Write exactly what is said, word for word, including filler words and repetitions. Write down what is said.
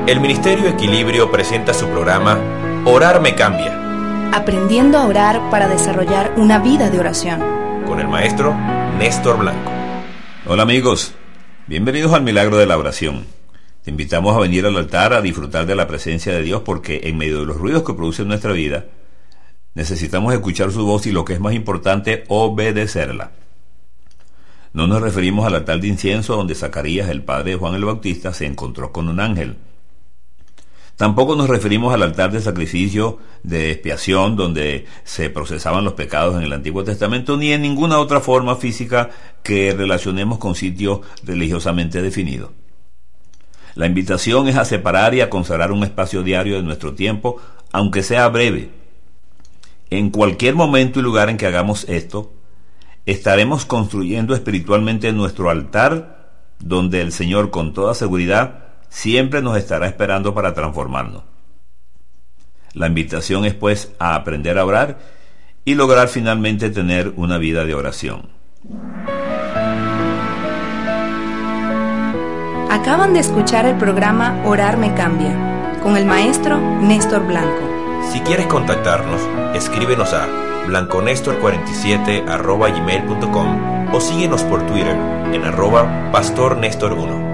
El Ministerio Equilibrio presenta su programa Orar me cambia. Aprendiendo a orar para desarrollar una vida de oración. Con el maestro Néstor Blanco. Hola amigos, bienvenidos al Milagro de la Oración. Te invitamos a venir al altar a disfrutar de la presencia de Dios, porque en medio de los ruidos que produce nuestra vida, necesitamos escuchar su voz y, lo que es más importante, obedecerla. No nos referimos al altar de incienso donde Zacarías, el padre de Juan el Bautista, se encontró con un ángel. Tampoco nos referimos al altar de sacrificio de expiación donde se procesaban los pecados en el Antiguo Testamento, ni en ninguna otra forma física que relacionemos con sitios religiosamente definidos. La invitación es a separar y a consagrar un espacio diario de nuestro tiempo, aunque sea breve. En cualquier momento y lugar en que hagamos esto, estaremos construyendo espiritualmente nuestro altar, donde el Señor, con toda seguridad, siempre nos estará esperando para transformarnos. La invitación es, pues, a aprender a orar y lograr finalmente tener una vida de oración. Acaban de escuchar el programa Orar me cambia, con el maestro Néstor Blanco. Si quieres contactarnos, escríbenos a blanconestor cuarenta y siete arroba gmail punto com o síguenos por Twitter en arroba pastor Néstor uno.